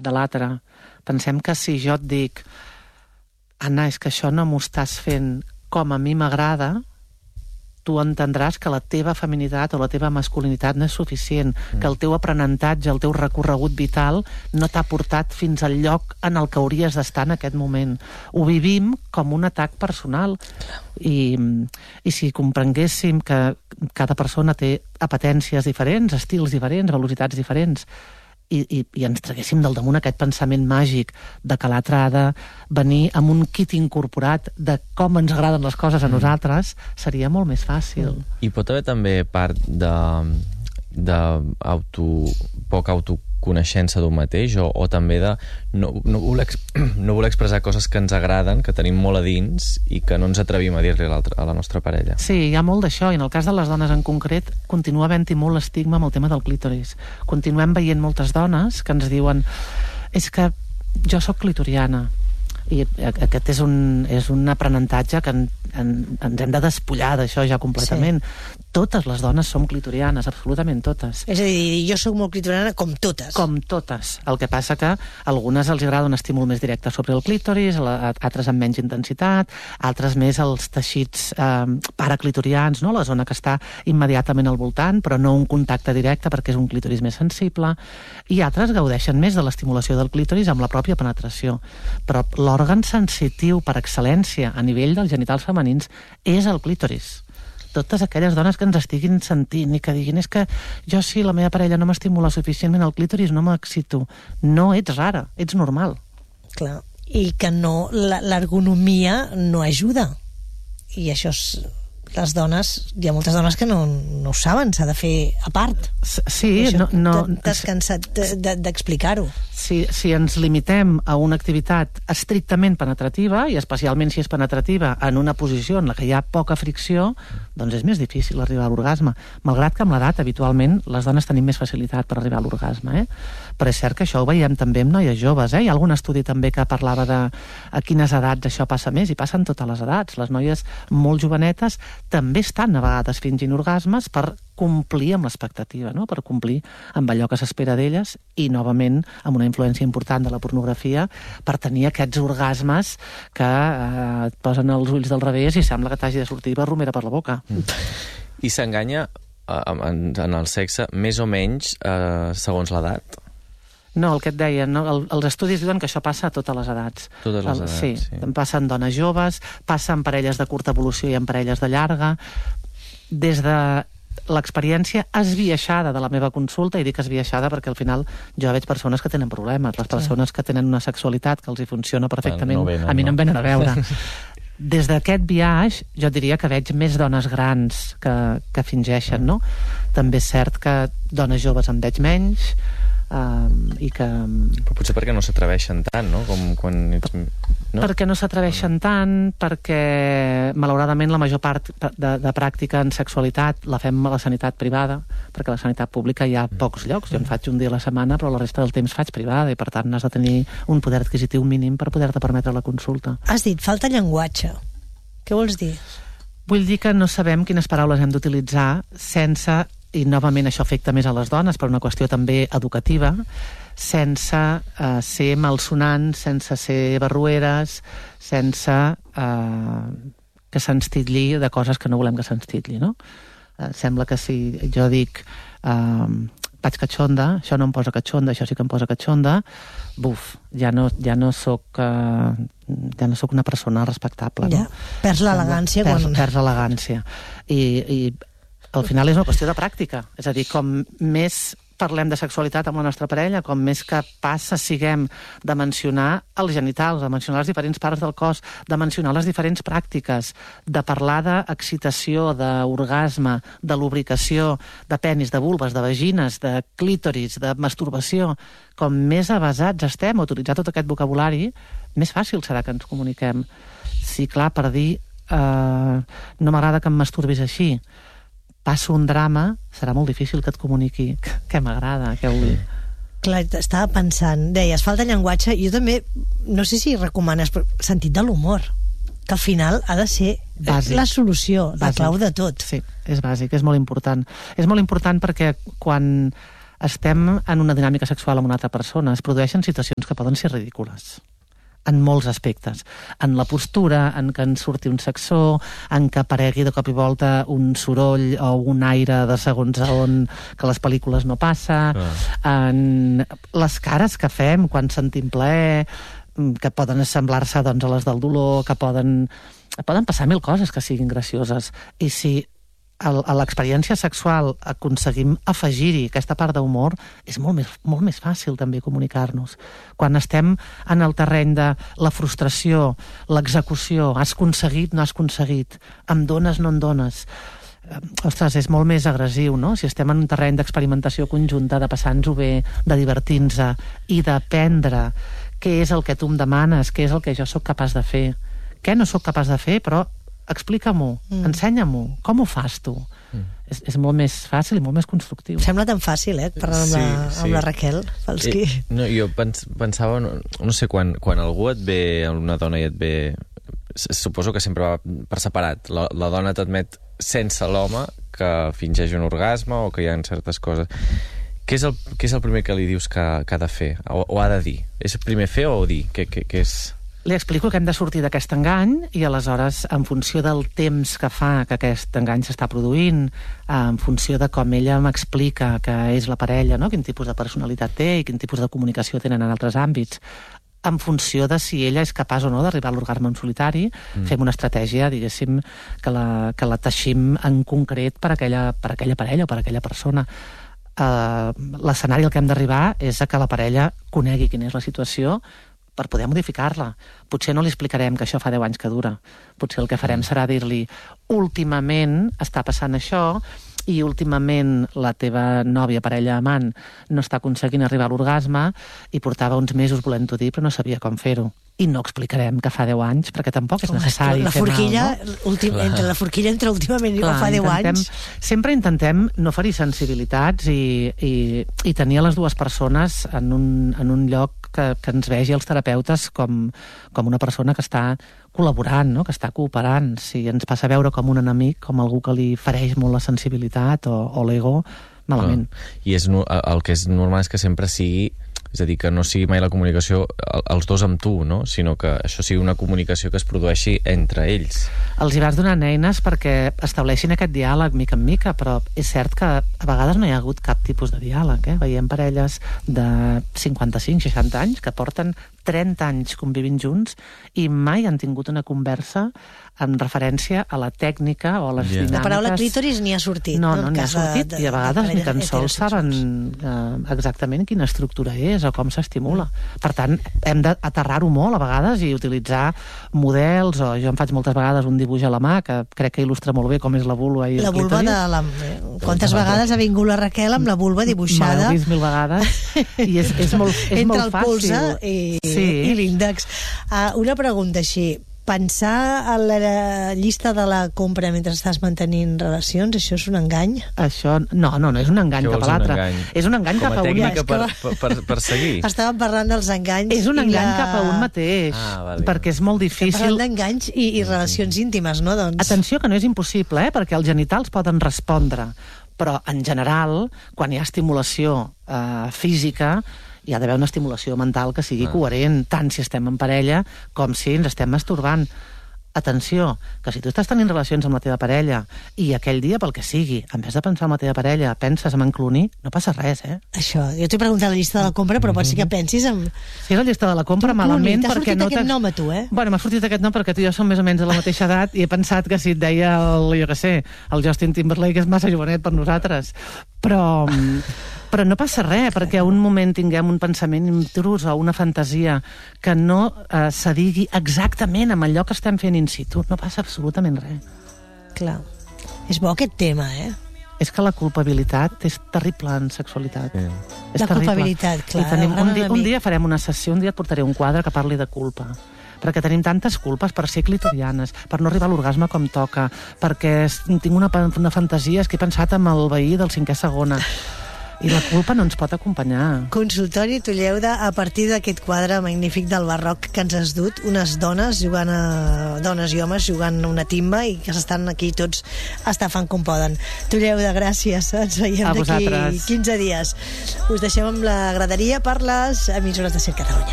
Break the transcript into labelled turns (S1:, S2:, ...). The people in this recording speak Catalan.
S1: de l'altre. Pensem que si jo et dic Anna, és que això no m'ho estàs fent com a mi m'agrada, tu entendràs que la teva feminitat o la teva masculinitat no és suficient, que el teu aprenentatge, el teu recorregut vital no t'ha portat fins al lloc en el que hauries d'estar en aquest moment. Ho vivim com un atac personal i si comprenguéssim que cada persona té apetències diferents, estils diferents, velocitats diferents, i ens traguéssim del damunt aquest pensament màgic de que l'altre ha de venir amb un kit incorporat de com ens agraden les coses a nosaltres, seria molt més fàcil.
S2: I pot haver també part de poca autoconeixença d'un mateix o també de no voler expressar coses que ens agraden, que tenim molt a dins i que no ens atrevim a dir-li a la nostra parella.
S1: Sí, hi ha molt d'això, i en el cas de les dones en concret continua havent-hi molt l'estigma amb el tema del clítoris. Continuem veient moltes dones que ens diuen és que jo sóc clitoriana, i aquest és un aprenentatge que ens hem de despullar d'això ja completament. Sí. Totes les dones som clitorianes, absolutament totes.
S3: És a dir, jo sóc molt clitoriana com totes.
S1: Com totes. El que passa que a algunes els agrada un estímul més directe sobre el clítoris, altres amb menys intensitat, altres més els teixits paraclitorians, no? La zona que està immediatament al voltant, però no un contacte directe perquè és un clítoris més sensible, i altres gaudeixen més de l'estimulació del clítoris amb la pròpia penetració. Però l'òrgan sensitiu per excel·lència a nivell dels genitals femenins és el clítoris. Totes aquelles dones que ens estiguin sentint i que diguin és que jo sí, la meva parella no m'estimula suficientment el clítoris, no m'excito. No ets rara, ets normal.
S3: Clar, i que no, l'ergonomia no ajuda. I això és... Les dones, hi ha moltes dones que no ho saben, s'ha de fer a part.
S1: Sí, no...
S3: T'has cansat d'explicar-ho.
S1: Si ens limitem a una activitat estrictament penetrativa, i especialment si és penetrativa en una posició en la que hi ha poca fricció, doncs és més difícil arribar a l'orgasme. Malgrat que amb l'edat, habitualment, les dones tenim més facilitat per arribar a l'orgasme, Però és cert que això ho veiem també amb noies joves, Hi ha algun estudi també que parlava de a quines edats això passa més, i passen totes les edats. Les noies molt jovenetes també estan a vegades fingint orgasmes per complir amb l'expectativa, no? Per complir amb allò que s'espera d'elles, i novament amb una influència important de la pornografia per tenir aquests orgasmes que et posen els ulls del revés i sembla que t'hagi de sortir barromera per la boca.
S2: I s'enganya en el sexe més o menys segons l'edat?
S1: No, el que et deia, no? Els estudis diuen que això passa a totes les edats.
S2: Totes les edats,
S1: sí. Passa en dones joves, passa en parelles de curta evolució i en parelles de llarga. Des de l'experiència esbiaixada de la meva consulta, i dic esbiaixada perquè al final jo veig persones que tenen problemes, les persones que tenen una sexualitat que els hi funciona perfectament, a mi no em venen a veure. Des d'aquest biaix, jo diria que veig més dones grans que fingeixen, no? També és cert que dones joves en veig menys, i que...
S2: Però potser perquè no s'atreveixen tant, no? Com quan ets... No?
S1: Perquè no s'atreveixen tant, perquè malauradament la major part de pràctica en sexualitat la fem a la sanitat privada, perquè a la sanitat pública hi ha pocs llocs. Jo en faig un dia a la setmana, però la resta del temps faig privada, i per tant has de tenir un poder adquisitiu mínim per poder-te permetre la consulta.
S3: Has dit, falta llenguatge. Què vols dir?
S1: Vull dir que no sabem quines paraules hem d'utilitzar sense... i novament això afecta més a les dones per una qüestió també educativa, sense ser malsonants, sense ser barrueres, sense que se'ns titlli de coses que no volem que se'ns titlli, no? Sembla que si jo dic vaig catxonda, això no em posa catxonda, això sí que em posa catxonda, ja no soc una persona respectable, no?
S3: Perds l'elegància.
S1: Perds l'elegància. I al final és una qüestió de pràctica. És a dir, com més parlem de sexualitat amb la nostra parella, com més capaces siguem de mencionar els genitals, de mencionar les diferents parts del cos, de mencionar les diferents pràctiques, de parlar d'excitació, d'orgasme, de lubricació, de penis, de vulves, de vagines, de clítoris, de masturbació, com més avasats estem a utilitzar tot aquest vocabulari, més fàcil serà que ens comuniquem. Sí, clar, per dir no m'agrada que em masturbis així, passo un drama, serà molt difícil que et comuniqui què m'agrada, què vull.
S3: Clar, estava pensant, deies, falta llenguatge, jo també, no sé si recomanes, però sentit de l'humor, que al final ha de ser bàsic. La solució, la clau de tot.
S1: Sí, és bàsic, és molt important. És molt important perquè quan estem en una dinàmica sexual amb una altra persona, es produeixen situacions que poden ser ridícules en molts aspectes. En la postura, en que en surti un sacsó, en que aparegui de cop i volta un soroll o un aire de segons a on que a les pel·lícules no passa, en les cares que fem quan sentim plaer, que poden semblar-se doncs, a les del dolor, que poden passar mil coses que siguin gracioses. I si a l'experiència sexual aconseguim afegir-hi aquesta part d'humor, és molt més fàcil també comunicar-nos. Quan estem en el terreny de la frustració, l'execució, has aconseguit, no has aconseguit, em dones, no em dones, ostres, és molt més agressiu, no? Si estem en un terreny d'experimentació conjunta, de passar-nos-ho bé, de divertir-nos i d'aprendre què és el que tu em demanes, què és el que jo sóc capaç de fer, què no sóc capaç de fer, però explica-m'ho, ensenya-m'ho, com ho fas tu? És molt més fàcil i molt més constructiu.
S3: Sembla tan fàcil, parlar amb la Raquel Falsky.
S2: No, jo pensava, no sé, quan algú et ve, una dona i et ve, suposo que sempre va per separat, la dona t'admet sense l'home que fingeix un orgasme o que hi ha certes coses. Què és el primer que li dius que ha de fer o ha de dir? És primer fer o dir? Què és...
S1: Li explico que hem de sortir d'aquest engany i aleshores, en funció del temps que fa que aquest engany s'està produint, en funció de com ella m'explica que és la parella, no? Quin tipus de personalitat té i quin tipus de comunicació tenen en altres àmbits, en funció de si ella és capaç o no d'arribar a l'orgasme en solitari, fem una estratègia, diguéssim, que la teixim en concret per aquella parella o per aquella persona. L'escenari al que hem d'arribar és a que la parella conegui quina és la situació per poder modificar-la. Potser no li explicarem que això fa 10 anys que dura. Potser el que farem serà dir-li últimament està passant això i últimament la teva nòvia, parella, amant, no està aconseguint arribar a l'orgasme i portava uns mesos volent-ho dir però no sabia com fer-ho. I no explicarem que fa 10 anys, perquè tampoc és necessari fer mal, no?
S3: Entre la forquilla entre últimament i fa 10 anys...
S1: Sempre intentem no ferir sensibilitats i tenir a les dues persones en un lloc que ens vegi els terapeutes com una persona que està col·laborant, no? Que està cooperant. Si ens passa a veure com un enemic, com algú que li fereix molt la sensibilitat o l'ego, malament.
S2: I el que és normal és que sempre sigui... És a dir, que no sigui mai la comunicació els dos amb tu, no? Sinó que això sigui una comunicació que es produeixi entre ells.
S1: Els hi vas donant eines perquè estableixin aquest diàleg mica en mica, però és cert que a vegades no hi ha hagut cap tipus de diàleg. Veiem parelles de 55-60 anys que porten 30 anys convivint junts i mai han tingut una conversa en referència a la tècnica o a les dinàmiques.
S3: La paraula clítoris ni ha sortit.
S1: No n'hi ha sortit, i a vegades ni tan sols saben exactament quina estructura és o com s'estimula. Per tant, hem d'aterrar-ho molt a vegades i utilitzar models, o jo em faig moltes vegades un dibuix a la mà que crec que il·lustra molt bé com és la vulva i el clítoris.
S3: La vulva Quantes vegades ha vingut la Raquel amb la vulva dibuixada?
S1: M'ho he vist 1000 vegades i és molt fàcil.
S3: Entre el polze i l'índex. Una pregunta així. Pensar a la llista de la compra mentre estàs mantenint relacions, això és un engany?
S1: Això, no és un engany cap a l'altre. És un engany cap a un mateix.
S2: Com a tècnica per seguir.
S3: Estàvem parlant dels enganys.
S1: És un engany cap a un mateix, perquè és molt difícil.
S3: Estem parlant d'enganys i relacions íntimes, no?
S1: Atenció, que no és impossible, perquè els genitals poden respondre, però en general, quan hi ha estimulació física, hi ha d'haver una estimulació mental que sigui coherent, tant si estem en parella com si ens estem masturbant. Atenció, que si tu estàs tenint relacions amb la teva parella i aquell dia, pel que sigui, en vez de pensar en la teva parella, penses en enclonir, no passa res,
S3: Això, jo t'he preguntat la llista de la compra, però pot ser que pensis en...
S1: Sí, la llista de la compra, malament, perquè no...
S3: T'ha sortit aquest nom a tu,
S1: Bueno, m'ha sortit aquest nom perquè tu i jo som més o menys de la mateixa edat i he pensat que si et deia el Justin Timberlake és massa jovenet per nosaltres. Però no passa res, perquè un moment tinguem un pensament intrus o una fantasia que no s'adigui exactament amb allò que estem fent in situ. No passa absolutament res.
S3: Clar. És bo aquest tema,
S1: És que la culpabilitat és terrible en sexualitat.
S2: Sí.
S3: La culpabilitat, clar.
S1: Un dia farem una sessió, un dia et portaré un quadre que parli de culpa. Perquè tenim tantes culpes per ser clitorianes, per no arribar a l'orgasme com toca, perquè tinc una fantasia, és que he pensat en el veí del 5è segona. I la culpa no ens pot acompanyar.
S3: Consultori Tulleuda, a partir d'aquest quadre magnífic del barroc que ens has dut, unes dones dones i homes jugant una timba i que s'estan aquí tots estafant com poden. Tulleuda, gràcies. Ens veiem d'aquí 15 dies. Us deixem amb la graderia per les emissores de Ser Catalunya.